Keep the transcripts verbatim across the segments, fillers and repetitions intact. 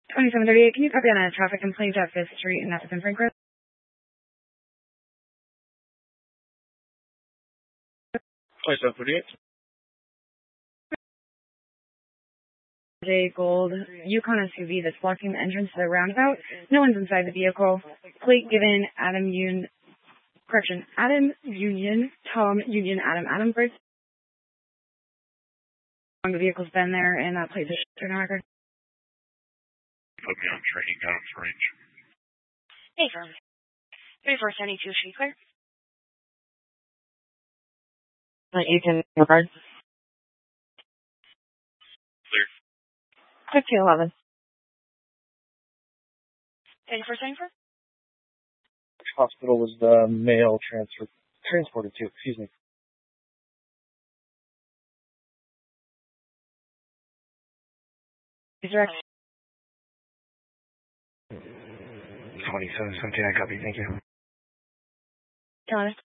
twenty-seven thirty-eight, can you copy on a traffic complaint at fifth Street and Appleton Franklin? twenty-seven thirty-eight. J Gold Yukon S U V that's blocking the entrance to the roundabout. No one's inside the vehicle. Plate given Adam Union, correction, Adam Union, Tom Union, Adam, Adam Bridge. The vehicle's been there and that plate is on record. Put me on training, Adams Range. Hey, firm. thirty-four seventy-two, street clear. You can record. Clear. fifteen eleven. thirty-four seventy-four? Which hospital was the male transfer, transported to? Excuse me. Is there twenty-seven seventeen, I copy, thank you. Got it.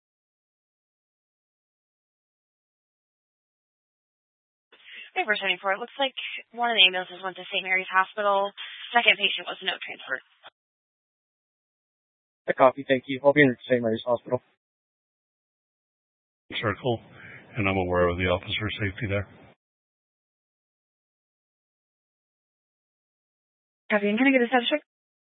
thirty-four seventy-four, it looks like one of the ambulances went to Saint Mary's Hospital. Second patient was a note transfer. I copy, thank you. I'll be in Saint Mary's Hospital. Circle, and I'm aware of the officer's safety there. Copy, and can I get a status check?